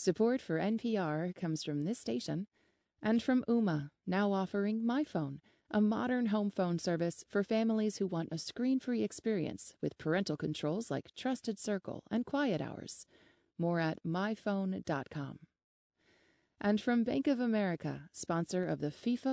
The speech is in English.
Support for NPR comes from this station and from Ooma, now offering MyPhone, a modern home phone service for families who want a screen-free experience with parental controls like Trusted Circle and Quiet Hours. More at myphone.com. And from Bank of America, sponsor of the FIFA